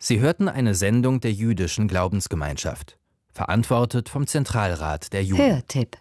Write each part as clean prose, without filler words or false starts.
Sie hörten eine Sendung der jüdischen Glaubensgemeinschaft, verantwortet vom Zentralrat der Juden. Hörtipp.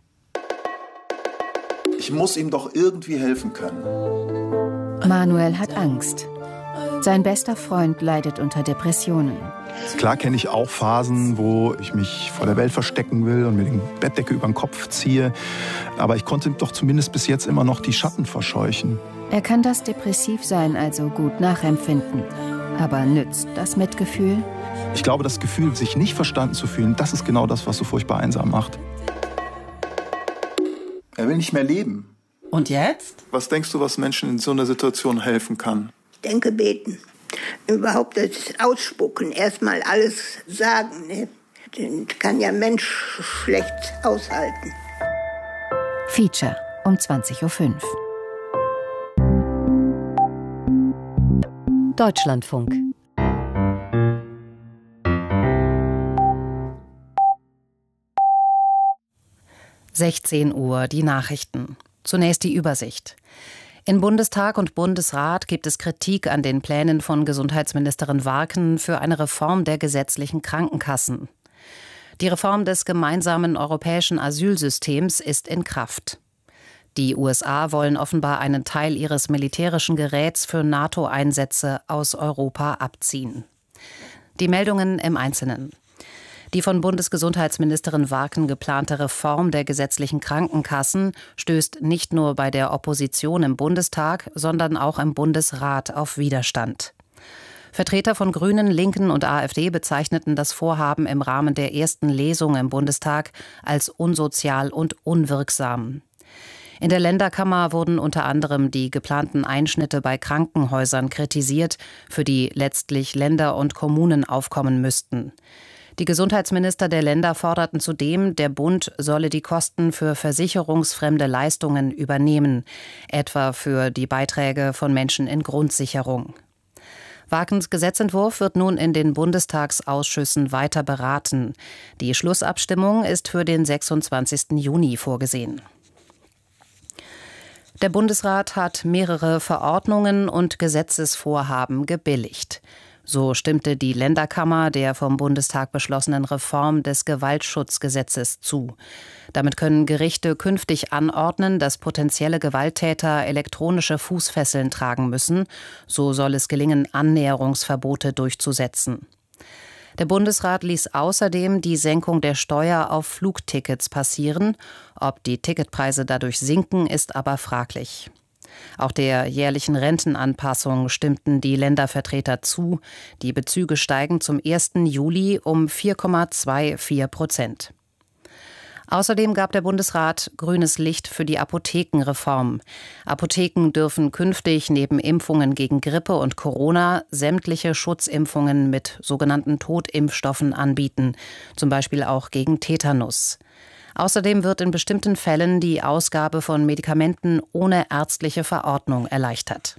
Ich muss ihm doch irgendwie helfen können. Manuel hat Angst. Sein bester Freund leidet unter Depressionen. Klar kenne ich auch Phasen, wo ich mich vor der Welt verstecken will und mir die Bettdecke über den Kopf ziehe. Aber ich konnte doch zumindest bis jetzt immer noch die Schatten verscheuchen. Er kann das Depressivsein also gut nachempfinden. Aber nützt das Mitgefühl? Ich glaube, das Gefühl, sich nicht verstanden zu fühlen, das ist genau das, was so furchtbar einsam macht. Er will nicht mehr leben. Und jetzt? Was denkst du, was Menschen in so einer Situation helfen kann? Ich denke, beten. Überhaupt das Ausspucken, erstmal alles sagen. Ne? Das kann ja Mensch schlecht aushalten. Feature um 20.05 Uhr. Deutschlandfunk. (16 Uhr) die Nachrichten. Zunächst die Übersicht. In Bundestag und Bundesrat gibt es Kritik an den Plänen von Gesundheitsministerin Warken für eine Reform der gesetzlichen Krankenkassen. Die Reform des gemeinsamen europäischen Asylsystems ist in Kraft. Die USA wollen offenbar einen Teil ihres militärischen Geräts für NATO-Einsätze aus Europa abziehen. Die Meldungen im Einzelnen. Die von Bundesgesundheitsministerin Warken geplante Reform der gesetzlichen Krankenkassen stößt nicht nur bei der Opposition im Bundestag, sondern auch im Bundesrat auf Widerstand. Vertreter von Grünen, Linken und AfD bezeichneten das Vorhaben im Rahmen der ersten Lesung im Bundestag als unsozial und unwirksam. In der Länderkammer wurden unter anderem die geplanten Einschnitte bei Krankenhäusern kritisiert, für die letztlich Länder und Kommunen aufkommen müssten. Die Gesundheitsminister der Länder forderten zudem, der Bund solle die Kosten für versicherungsfremde Leistungen übernehmen, etwa für die Beiträge von Menschen in Grundsicherung. Warkens Gesetzentwurf wird nun in den Bundestagsausschüssen weiter beraten. Die Schlussabstimmung ist für den 26. Juni vorgesehen. Der Bundesrat hat mehrere Verordnungen und Gesetzesvorhaben gebilligt. So stimmte die Länderkammer der vom Bundestag beschlossenen Reform des Gewaltschutzgesetzes zu. Damit können Gerichte künftig anordnen, dass potenzielle Gewalttäter elektronische Fußfesseln tragen müssen. So soll es gelingen, Annäherungsverbote durchzusetzen. Der Bundesrat ließ außerdem die Senkung der Steuer auf Flugtickets passieren. Ob die Ticketpreise dadurch sinken, ist aber fraglich. Auch der jährlichen Rentenanpassung stimmten die Ländervertreter zu. Die Bezüge steigen zum 1. Juli um 4,24%. Außerdem gab der Bundesrat grünes Licht für die Apothekenreform. Apotheken dürfen künftig neben Impfungen gegen Grippe und Corona sämtliche Schutzimpfungen mit sogenannten Totimpfstoffen anbieten, zum Beispiel auch gegen Tetanus. Außerdem wird in bestimmten Fällen die Ausgabe von Medikamenten ohne ärztliche Verordnung erleichtert.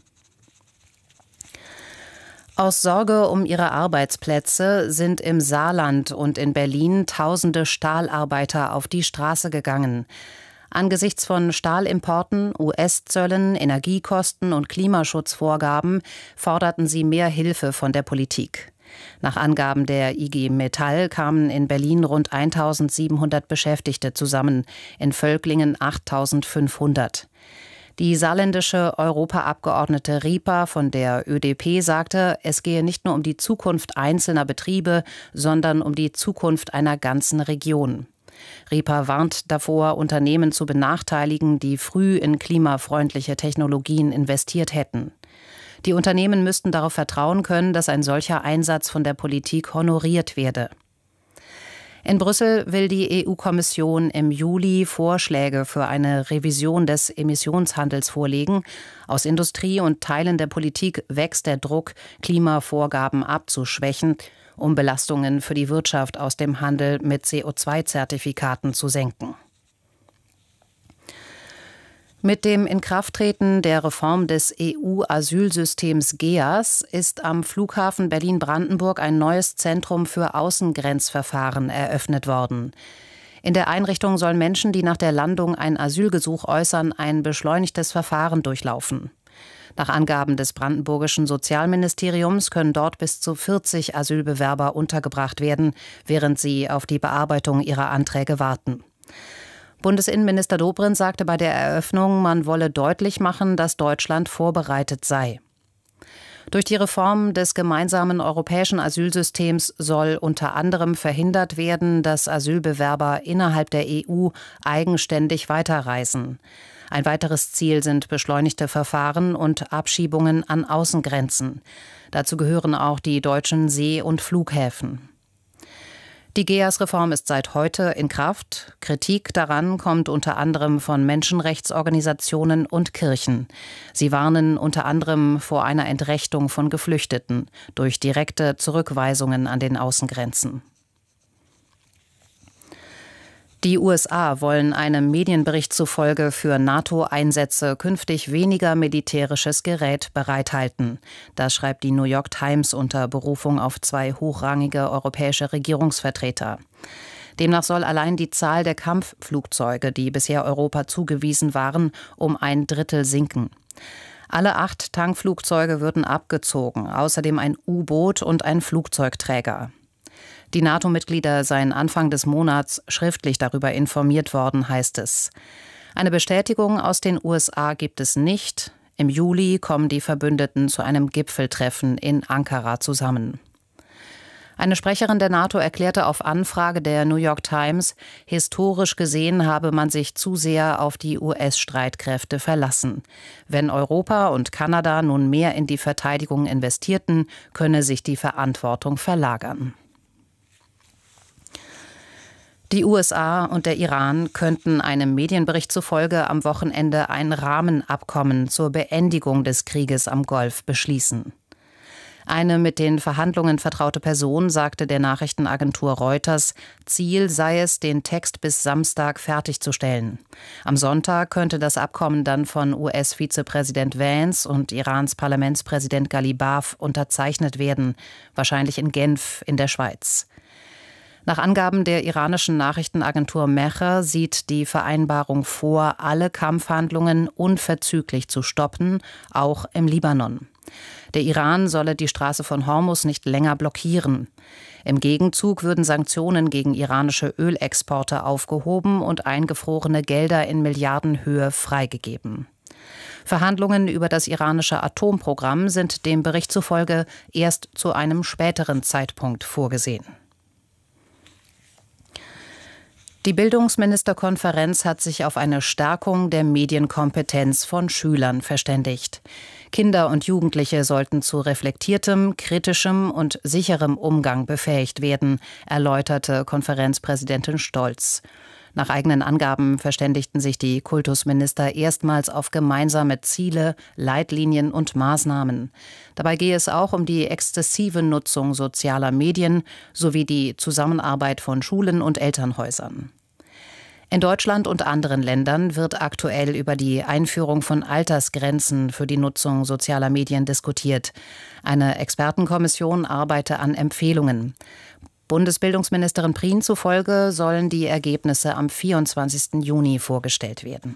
Aus Sorge um ihre Arbeitsplätze sind im Saarland und in Berlin Tausende Stahlarbeiter auf die Straße gegangen. Angesichts von Stahlimporten, US-Zöllen, Energiekosten und Klimaschutzvorgaben forderten sie mehr Hilfe von der Politik. Nach Angaben der IG Metall kamen in Berlin rund 1.700 Beschäftigte zusammen, in Völklingen 8.500. Die saarländische Europaabgeordnete Rieper von der ÖDP sagte, es gehe nicht nur um die Zukunft einzelner Betriebe, sondern um die Zukunft einer ganzen Region. Rieper warnt davor, Unternehmen zu benachteiligen, die früh in klimafreundliche Technologien investiert hätten. Die Unternehmen müssten darauf vertrauen können, dass ein solcher Einsatz von der Politik honoriert werde. In Brüssel will die EU-Kommission im Juli Vorschläge für eine Revision des Emissionshandels vorlegen. Aus Industrie und Teilen der Politik wächst der Druck, Klimavorgaben abzuschwächen, um Belastungen für die Wirtschaft aus dem Handel mit CO2-Zertifikaten zu senken. Mit dem Inkrafttreten der Reform des EU-Asylsystems GEAS ist am Flughafen Berlin-Brandenburg ein neues Zentrum für Außengrenzverfahren eröffnet worden. In der Einrichtung sollen Menschen, die nach der Landung ein Asylgesuch äußern, ein beschleunigtes Verfahren durchlaufen. Nach Angaben des brandenburgischen Sozialministeriums können dort bis zu 40 Asylbewerber untergebracht werden, während sie auf die Bearbeitung ihrer Anträge warten. Bundesinnenminister Dobrindt sagte bei der Eröffnung, man wolle deutlich machen, dass Deutschland vorbereitet sei. Durch die Reform des gemeinsamen europäischen Asylsystems soll unter anderem verhindert werden, dass Asylbewerber innerhalb der EU eigenständig weiterreisen. Ein weiteres Ziel sind beschleunigte Verfahren und Abschiebungen an Außengrenzen. Dazu gehören auch die deutschen See- und Flughäfen. Die GEAS-Reform ist seit heute in Kraft. Kritik daran kommt unter anderem von Menschenrechtsorganisationen und Kirchen. Sie warnen unter anderem vor einer Entrechtung von Geflüchteten durch direkte Zurückweisungen an den Außengrenzen. Die USA wollen einem Medienbericht zufolge für NATO-Einsätze künftig weniger militärisches Gerät bereithalten. Das schreibt die New York Times unter Berufung auf 2 hochrangige europäische Regierungsvertreter. Demnach soll allein die Zahl der Kampfflugzeuge, die bisher Europa zugewiesen waren, um 1/3 sinken. Alle 8 Tankflugzeuge würden abgezogen, außerdem ein U-Boot und ein Flugzeugträger. Die NATO-Mitglieder seien Anfang des Monats schriftlich darüber informiert worden, heißt es. Eine Bestätigung aus den USA gibt es nicht. Im Juli kommen die Verbündeten zu einem Gipfeltreffen in Ankara zusammen. Eine Sprecherin der NATO erklärte auf Anfrage der New York Times, historisch gesehen habe man sich zu sehr auf die US-Streitkräfte verlassen. Wenn Europa und Kanada nun mehr in die Verteidigung investierten, könne sich die Verantwortung verlagern. Die USA und der Iran könnten einem Medienbericht zufolge am Wochenende ein Rahmenabkommen zur Beendigung des Krieges am Golf beschließen. Eine mit den Verhandlungen vertraute Person sagte der Nachrichtenagentur Reuters, Ziel sei es, den Text bis Samstag fertigzustellen. Am Sonntag könnte das Abkommen dann von US-Vizepräsident Vance und Irans Parlamentspräsident Ghalibaf unterzeichnet werden, wahrscheinlich in Genf in der Schweiz. Nach Angaben der iranischen Nachrichtenagentur Mehr sieht die Vereinbarung vor, alle Kampfhandlungen unverzüglich zu stoppen, auch im Libanon. Der Iran solle die Straße von Hormuz nicht länger blockieren. Im Gegenzug würden Sanktionen gegen iranische Ölexporte aufgehoben und eingefrorene Gelder in Milliardenhöhe freigegeben. Verhandlungen über das iranische Atomprogramm sind dem Bericht zufolge erst zu einem späteren Zeitpunkt vorgesehen. Die Bildungsministerkonferenz hat sich auf eine Stärkung der Medienkompetenz von Schülern verständigt. Kinder und Jugendliche sollten zu reflektiertem, kritischem und sicherem Umgang befähigt werden, erläuterte Konferenzpräsidentin Stolz. Nach eigenen Angaben verständigten sich die Kultusminister erstmals auf gemeinsame Ziele, Leitlinien und Maßnahmen. Dabei gehe es auch um die exzessive Nutzung sozialer Medien sowie die Zusammenarbeit von Schulen und Elternhäusern. In Deutschland und anderen Ländern wird aktuell über die Einführung von Altersgrenzen für die Nutzung sozialer Medien diskutiert. Eine Expertenkommission arbeite an Empfehlungen. Bundesbildungsministerin Prien zufolge sollen die Ergebnisse am 24. Juni vorgestellt werden.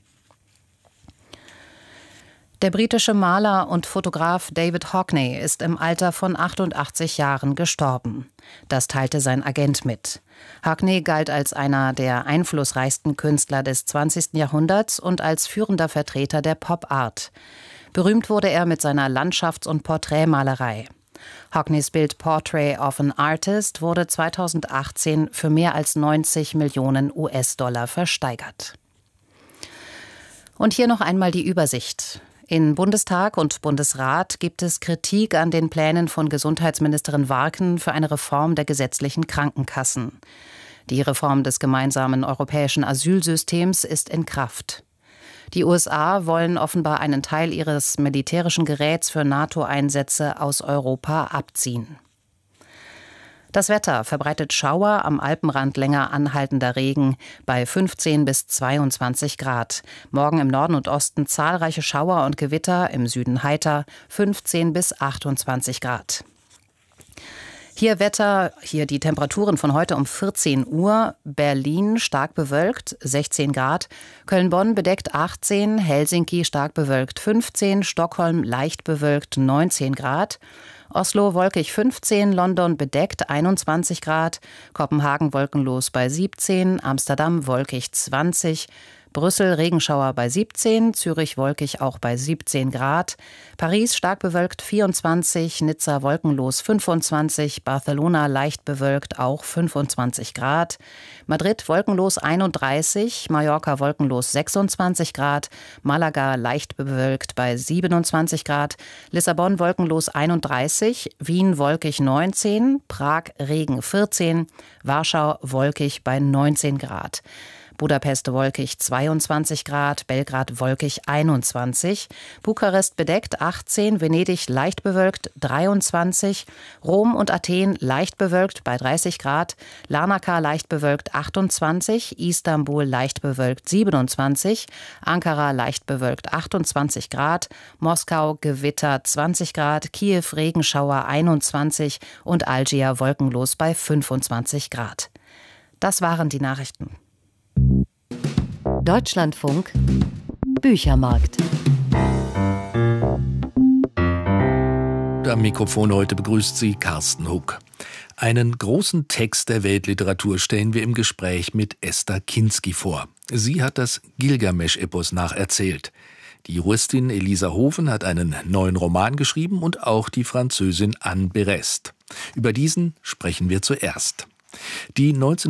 Der britische Maler und Fotograf David Hockney ist im Alter von 88 Jahren gestorben. Das teilte sein Agent mit. Hockney galt als einer der einflussreichsten Künstler des 20. Jahrhunderts und als führender Vertreter der Pop-Art. Berühmt wurde er mit seiner Landschafts- und Porträtmalerei. Hockneys Bild Portrait of an Artist wurde 2018 für mehr als 90 Millionen US-Dollar versteigert. Und hier noch einmal die Übersicht. In Bundestag und Bundesrat gibt es Kritik an den Plänen von Gesundheitsministerin Warken für eine Reform der gesetzlichen Krankenkassen. Die Reform des gemeinsamen europäischen Asylsystems ist in Kraft. Die USA wollen offenbar einen Teil ihres militärischen Geräts für NATO-Einsätze aus Europa abziehen. Das Wetter verbreitet Schauer, am Alpenrand länger anhaltender Regen bei 15 bis 22 Grad. Morgen im Norden und Osten zahlreiche Schauer und Gewitter, im Süden heiter 15 bis 28 Grad. Hier Wetter, hier die Temperaturen von heute um 14 Uhr. Berlin stark bewölkt, 16 Grad. Köln-Bonn bedeckt 18, Helsinki stark bewölkt 15, Stockholm leicht bewölkt 19 Grad. Oslo wolkig 15, London bedeckt 21 Grad. Kopenhagen wolkenlos bei 17, Amsterdam wolkig 20. Brüssel Regenschauer bei 17, Zürich wolkig auch bei 17 Grad, Paris stark bewölkt 24, Nizza wolkenlos 25, Barcelona leicht bewölkt auch 25 Grad, Madrid wolkenlos 31, Mallorca wolkenlos 26 Grad, Malaga leicht bewölkt bei 27 Grad, Lissabon wolkenlos 31, Wien wolkig 19, Prag Regen 14, Warschau wolkig bei 19 Grad. Budapest wolkig 22 Grad, Belgrad wolkig 21, Bukarest bedeckt 18, Venedig leicht bewölkt 23, Rom und Athen leicht bewölkt bei 30 Grad, Larnaca leicht bewölkt 28, Istanbul leicht bewölkt 27, Ankara leicht bewölkt 28 Grad, Moskau Gewitter 20 Grad, Kiew Regenschauer 21 und Algier wolkenlos bei 25 Grad. Das waren die Nachrichten. Deutschlandfunk Büchermarkt. Am Mikrofon heute begrüßt Sie Carsten Huck. Einen großen Text der Weltliteratur stellen wir im Gespräch mit Esther Kinsky vor. Sie hat das Gilgamesch-Epos nacherzählt. Die Juristin Elisa Hofen hat einen neuen Roman geschrieben und auch die Französin Anne Berest. Über diesen sprechen wir zuerst. Die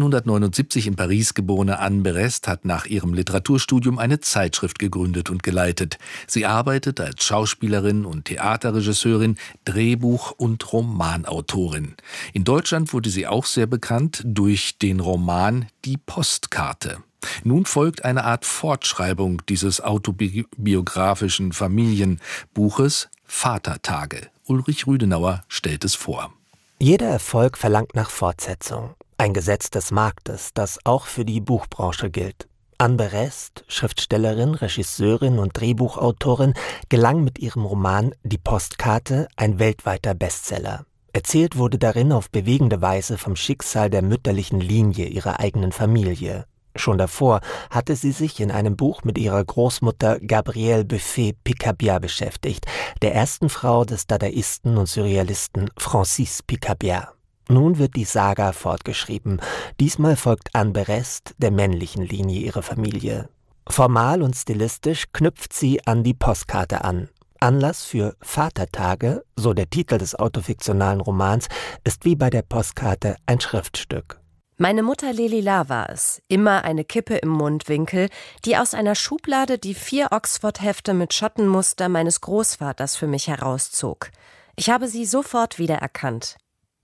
1979 in Paris geborene Anne Berest hat nach ihrem Literaturstudium eine Zeitschrift gegründet und geleitet. Sie arbeitet als Schauspielerin und Theaterregisseurin, Drehbuch- und Romanautorin. In Deutschland wurde sie auch sehr bekannt durch den Roman Die Postkarte. Nun folgt eine Art Fortschreibung dieses autobiografischen Familienbuches Vatertage. Ulrich Rüdenauer stellt es vor. Jeder Erfolg verlangt nach Fortsetzung. Ein Gesetz des Marktes, das auch für die Buchbranche gilt. Anne Berest, Schriftstellerin, Regisseurin und Drehbuchautorin, gelang mit ihrem Roman Die Postkarte ein weltweiter Bestseller. Erzählt wurde darin auf bewegende Weise vom Schicksal der mütterlichen Linie ihrer eigenen Familie. Schon davor hatte sie sich in einem Buch mit ihrer Großmutter Gabrielle Buffet-Picabia beschäftigt, der ersten Frau des Dadaisten und Surrealisten Francis Picabia. Nun wird die Saga fortgeschrieben. Diesmal folgt Anne Berest der männlichen Linie ihrer Familie. Formal und stilistisch knüpft sie an die Postkarte an. Anlass für Vatertage, so der Titel des autofiktionalen Romans, ist wie bei der Postkarte ein Schriftstück. Meine Mutter Lelila war es, immer eine Kippe im Mundwinkel, die aus einer Schublade die 4 Oxford-Hefte mit Schottenmuster meines Großvaters für mich herauszog. Ich habe sie sofort wiedererkannt.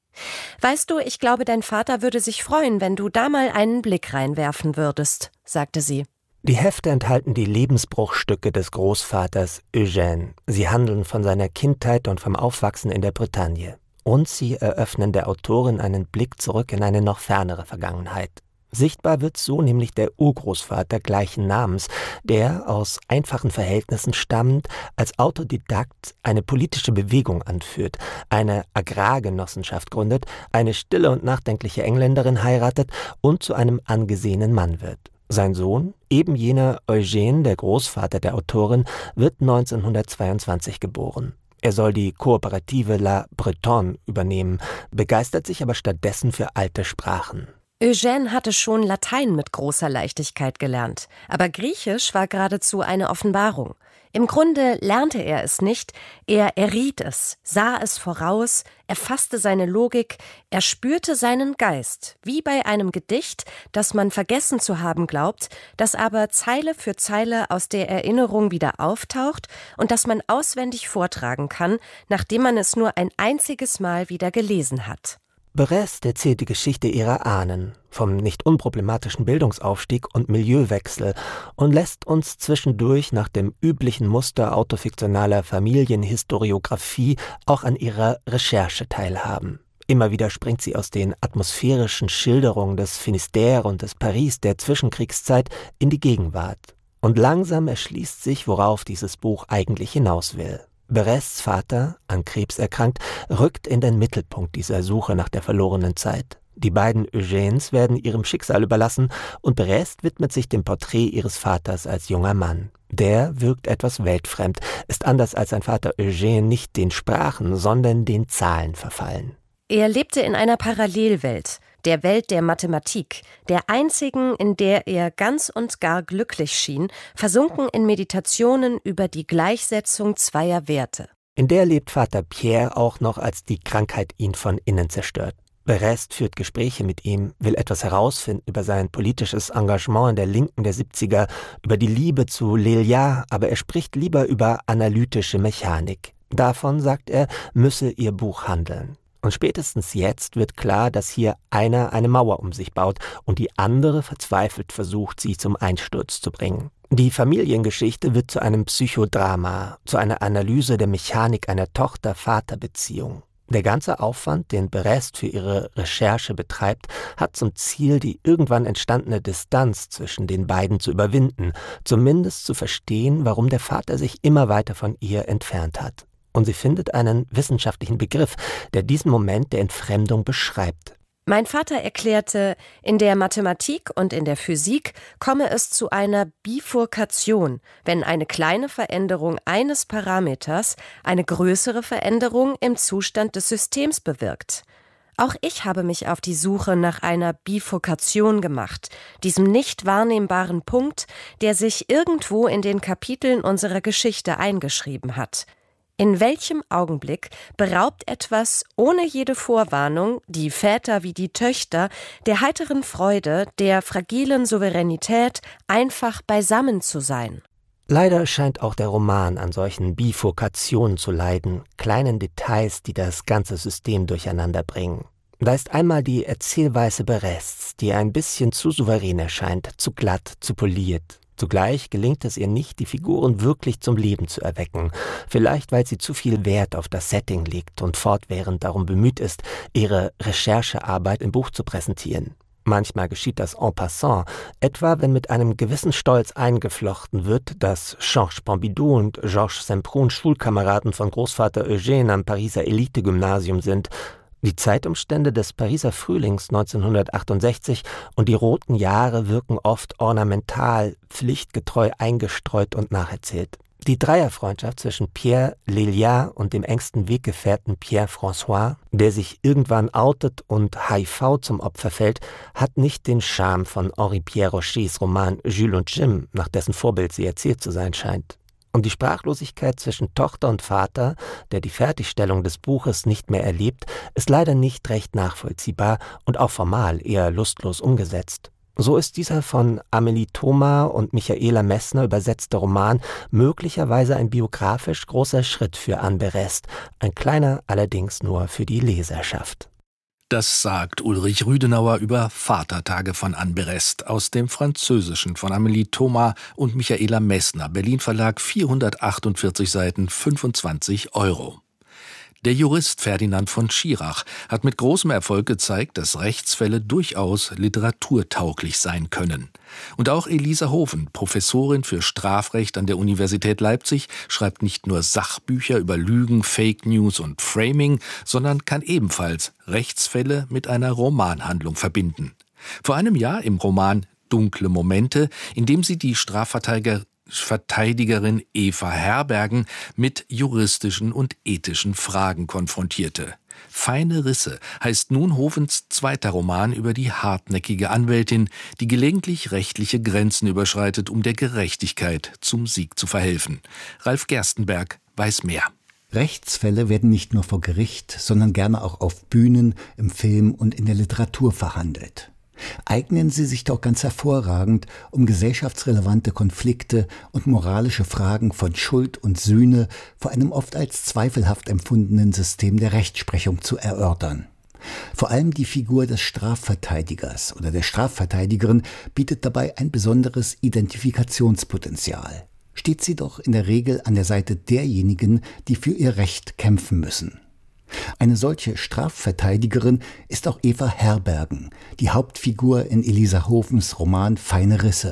»Weißt du, ich glaube, dein Vater würde sich freuen, wenn du da mal einen Blick reinwerfen würdest«, sagte sie. Die Hefte enthalten die Lebensbruchstücke des Großvaters Eugène. Sie handeln von seiner Kindheit und vom Aufwachsen in der Bretagne. Und sie eröffnen der Autorin einen Blick zurück in eine noch fernere Vergangenheit. Sichtbar wird so nämlich der Urgroßvater gleichen Namens, der aus einfachen Verhältnissen stammend als Autodidakt eine politische Bewegung anführt, eine Agrargenossenschaft gründet, eine stille und nachdenkliche Engländerin heiratet und zu einem angesehenen Mann wird. Sein Sohn, eben jener Eugène, der Großvater der Autorin, wird 1922 geboren. Er soll die Kooperative La Bretonne übernehmen, begeistert sich aber stattdessen für alte Sprachen. Eugène hatte schon Latein mit großer Leichtigkeit gelernt, aber Griechisch war geradezu eine Offenbarung. Im Grunde lernte er es nicht, er erriet es, sah es voraus, erfasste seine Logik, er spürte seinen Geist, wie bei einem Gedicht, das man vergessen zu haben glaubt, das aber Zeile für Zeile aus der Erinnerung wieder auftaucht und das man auswendig vortragen kann, nachdem man es nur ein einziges Mal wieder gelesen hat. Berest erzählt die Geschichte ihrer Ahnen, vom nicht unproblematischen Bildungsaufstieg und Milieuwechsel und lässt uns zwischendurch nach dem üblichen Muster autofiktionaler Familienhistoriographie auch an ihrer Recherche teilhaben. Immer wieder springt sie aus den atmosphärischen Schilderungen des Finistère und des Paris der Zwischenkriegszeit in die Gegenwart. Und langsam erschließt sich, worauf dieses Buch eigentlich hinaus will. Berests Vater, an Krebs erkrankt, rückt in den Mittelpunkt dieser Suche nach der verlorenen Zeit. Die beiden Eugènes werden ihrem Schicksal überlassen und Berest widmet sich dem Porträt ihres Vaters als junger Mann. Der wirkt etwas weltfremd, ist anders als sein Vater Eugène nicht den Sprachen, sondern den Zahlen verfallen. Er lebte in einer Parallelwelt, der Welt der Mathematik, der einzigen, in der er ganz und gar glücklich schien, versunken in Meditationen über die Gleichsetzung zweier Werte. In der lebt Vater Pierre auch noch, als die Krankheit ihn von innen zerstört. Berest führt Gespräche mit ihm, will etwas herausfinden über sein politisches Engagement in der Linken der 70er, über die Liebe zu Lélia, aber er spricht lieber über analytische Mechanik. Davon, sagt er, müsse ihr Buch handeln. Und spätestens jetzt wird klar, dass hier einer eine Mauer um sich baut und die andere verzweifelt versucht, sie zum Einsturz zu bringen. Die Familiengeschichte wird zu einem Psychodrama, zu einer Analyse der Mechanik einer Tochter-Vater-Beziehung. Der ganze Aufwand, den Berest für ihre Recherche betreibt, hat zum Ziel, die irgendwann entstandene Distanz zwischen den beiden zu überwinden, zumindest zu verstehen, warum der Vater sich immer weiter von ihr entfernt hat. Und sie findet einen wissenschaftlichen Begriff, der diesen Moment der Entfremdung beschreibt. Mein Vater erklärte, in der Mathematik und in der Physik komme es zu einer Bifurkation, wenn eine kleine Veränderung eines Parameters eine größere Veränderung im Zustand des Systems bewirkt. Auch ich habe mich auf die Suche nach einer Bifurkation gemacht, diesem nicht wahrnehmbaren Punkt, der sich irgendwo in den Kapiteln unserer Geschichte eingeschrieben hat. In welchem Augenblick beraubt etwas ohne jede Vorwarnung die Väter wie die Töchter der heiteren Freude, der fragilen Souveränität, einfach beisammen zu sein? Leider scheint auch der Roman an solchen Bifurkationen zu leiden, kleinen Details, die das ganze System durcheinander bringen. Da ist einmal die Erzählweise Berests, die ein bisschen zu souverän erscheint, zu glatt, zu poliert. Zugleich gelingt es ihr nicht, die Figuren wirklich zum Leben zu erwecken. Vielleicht, weil sie zu viel Wert auf das Setting legt und fortwährend darum bemüht ist, ihre Recherchearbeit im Buch zu präsentieren. Manchmal geschieht das en passant, etwa wenn mit einem gewissen Stolz eingeflochten wird, dass Georges Pompidou und Georges Semprún Schulkameraden von Großvater Eugène am Pariser Elite-Gymnasium sind. Die Zeitumstände des Pariser Frühlings 1968 und die roten Jahre wirken oft ornamental, pflichtgetreu eingestreut und nacherzählt. Die Dreierfreundschaft zwischen Pierre, Lélia und dem engsten Weggefährten Pierre François, der sich irgendwann outet und HIV zum Opfer fällt, hat nicht den Charme von Henri Pierre Rochers Roman Jules und Jim, nach dessen Vorbild sie erzählt zu sein scheint. Und die Sprachlosigkeit zwischen Tochter und Vater, der die Fertigstellung des Buches nicht mehr erlebt, ist leider nicht recht nachvollziehbar und auch formal eher lustlos umgesetzt. So ist dieser von Amélie Thomas und Michaela Messner übersetzte Roman möglicherweise ein biografisch großer Schritt für Anne Berest, ein kleiner allerdings nur für die Leserschaft. Das sagt Ulrich Rüdenauer über Vatertage von Anne Berest aus dem Französischen von Amélie Thomas und Michaela Messner. Berlin Verlag, 448 Seiten, 25 €. Der Jurist Ferdinand von Schirach hat mit großem Erfolg gezeigt, dass Rechtsfälle durchaus literaturtauglich sein können. Und auch Elisa Hofen, Professorin für Strafrecht an der Universität Leipzig, schreibt nicht nur Sachbücher über Lügen, Fake News und Framing, sondern kann ebenfalls Rechtsfälle mit einer Romanhandlung verbinden. Vor einem Jahr im Roman Dunkle Momente, in dem sie die Strafverteidigerin Eva Herbergen mit juristischen und ethischen Fragen konfrontierte. Feine Risse heißt nun Hofens zweiter Roman über die hartnäckige Anwältin, die gelegentlich rechtliche Grenzen überschreitet, um der Gerechtigkeit zum Sieg zu verhelfen. Ralf Gerstenberg weiß mehr. Rechtsfälle werden nicht nur vor Gericht, sondern gerne auch auf Bühnen, im Film und in der Literatur verhandelt. Eignen sie sich doch ganz hervorragend, um gesellschaftsrelevante Konflikte und moralische Fragen von Schuld und Sühne vor einem oft als zweifelhaft empfundenen System der Rechtsprechung zu erörtern. Vor allem die Figur des Strafverteidigers oder der Strafverteidigerin bietet dabei ein besonderes Identifikationspotenzial. Steht sie doch in der Regel an der Seite derjenigen, die für ihr Recht kämpfen müssen. Eine solche Strafverteidigerin ist auch Eva Herbergen, die Hauptfigur in Elisa Hofens Roman Feine Risse.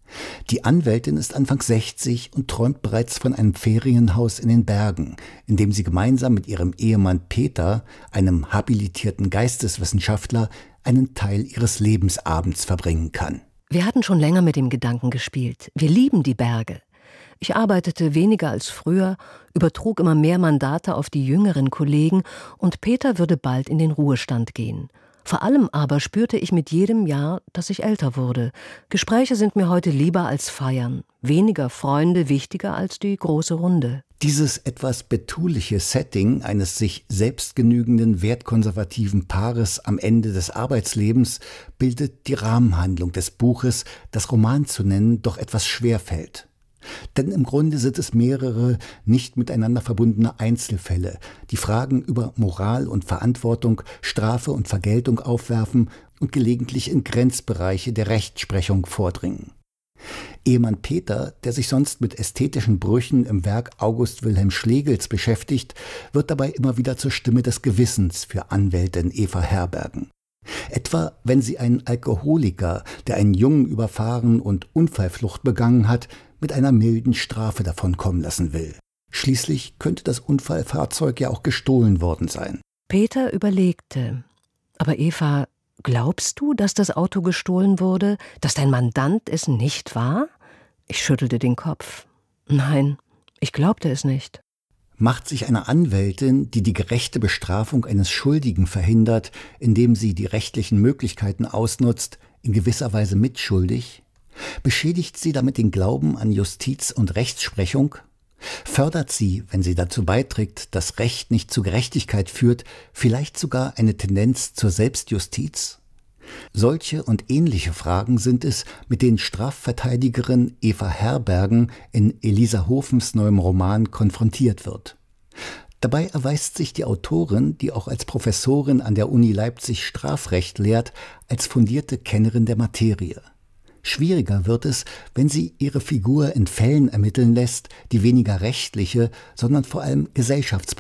Die Anwältin ist Anfang 60 und träumt bereits von einem Ferienhaus in den Bergen, in dem sie gemeinsam mit ihrem Ehemann Peter, einem habilitierten Geisteswissenschaftler, einen Teil ihres Lebensabends verbringen kann. Wir hatten schon länger mit dem Gedanken gespielt. Wir lieben die Berge. Ich arbeitete weniger als früher, übertrug immer mehr Mandate auf die jüngeren Kollegen und Peter würde bald in den Ruhestand gehen. Vor allem aber spürte ich mit jedem Jahr, dass ich älter wurde. Gespräche sind mir heute lieber als Feiern. Weniger Freunde wichtiger als die große Runde. Dieses etwas betuliche Setting eines sich selbstgenügenden, wertkonservativen Paares am Ende des Arbeitslebens bildet die Rahmenhandlung des Buches, das Roman zu nennen doch etwas schwer fällt. Denn im Grunde sind es mehrere nicht miteinander verbundene Einzelfälle, die Fragen über Moral und Verantwortung, Strafe und Vergeltung aufwerfen und gelegentlich in Grenzbereiche der Rechtsprechung vordringen. Ehemann Peter, der sich sonst mit ästhetischen Brüchen im Werk August Wilhelm Schlegels beschäftigt, wird dabei immer wieder zur Stimme des Gewissens für Anwältin Eva Herbergen. Etwa, wenn sie einen Alkoholiker, der einen Jungen überfahren und Unfallflucht begangen hat, mit einer milden Strafe davonkommen lassen will. Schließlich könnte das Unfallfahrzeug ja auch gestohlen worden sein. Peter überlegte. Aber Eva, glaubst du, dass das Auto gestohlen wurde? Dass dein Mandant es nicht war? Ich schüttelte den Kopf. Nein, ich glaubte es nicht. Macht sich eine Anwältin, die die gerechte Bestrafung eines Schuldigen verhindert, indem sie die rechtlichen Möglichkeiten ausnutzt, in gewisser Weise mitschuldig? Beschädigt sie damit den Glauben an Justiz und Rechtsprechung? Fördert sie, wenn sie dazu beiträgt, dass Recht nicht zu Gerechtigkeit führt, vielleicht sogar eine Tendenz zur Selbstjustiz? Solche und ähnliche Fragen sind es, mit denen Strafverteidigerin Eva Herbergen in Elisa Hofens neuem Roman konfrontiert wird. Dabei erweist sich die Autorin, die auch als Professorin an der Uni Leipzig Strafrecht lehrt, als fundierte Kennerin der Materie. Schwieriger wird es, wenn sie ihre Figur in Fällen ermitteln lässt, die weniger rechtliche, sondern vor allem gesellschaftspolitische